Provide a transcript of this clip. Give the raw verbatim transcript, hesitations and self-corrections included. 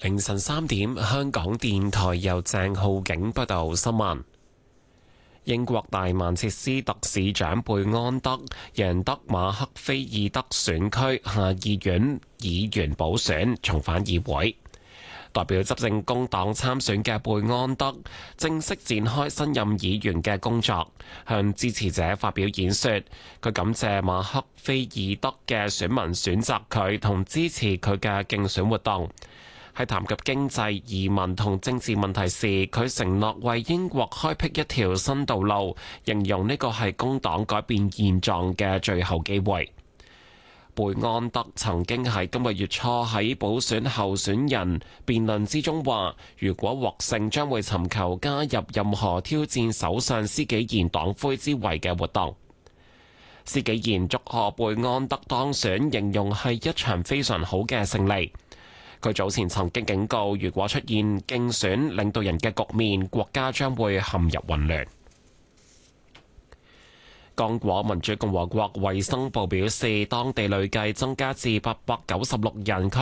凌晨三點，香港電台由鄭浩景報道新聞。英國大曼徹斯特市長貝安德贏得馬克菲爾德選區下議院議員補選，重返議會。代表執政工黨參選嘅貝安德正式展開新任議員嘅工作，向支持者發表演說。佢感謝馬克菲爾德嘅選民選擇佢同支持佢嘅競選活動。喺談及經濟、移民同政治問題時，佢承諾為英國開闢一條新道路，形容呢個係工黨改變現狀嘅最後機會。貝安德曾經喺今個月初喺補選候選人辯論之中話，如果獲勝，將會尋求加入任何挑戰首相施紀賢黨魁之位嘅活動。施紀賢祝賀貝安德當選，形容係一場非常好嘅勝利。佢早前曾經警告，如果出現競選領導人嘅局面，國家將會陷入混亂。剛果民主共和國衛生部表示，當地累計增加至八百九十六人確